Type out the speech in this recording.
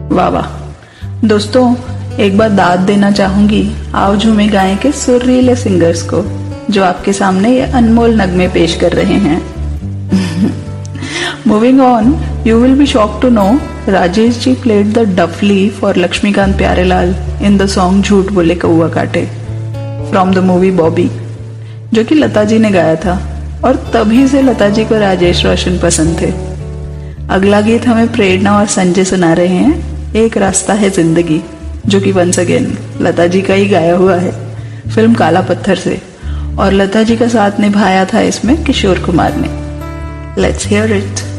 वाह वाह। दोस्तों, एक बार दाद देना चाहूंगी आओ झूमे गाएं के सुरीले सिंगर्स को, जो आपके सामने ये अनमोल नगमे पेश कर रहे हैं। Moving on, you will be shocked to know Rajesh ji played the Duffly for Lakshmikant Pyarelal in the song झूठ बोले कौआ काटे from the movie Bobby, जो कि लता जी ने गाया था और तभी से लता जी को राजेश रोशन पसंद थे। अगला गीत हमें प्रेरणा और संजय सुना रहे हैं, एक रास्ता है जिंदगी, जो कि वंस अगेन लता जी का ही गाया हुआ है फिल्म काला पत्थर से, और लता जी का साथ निभाया था इसमें किशोर कुमार ने। Let's hear it.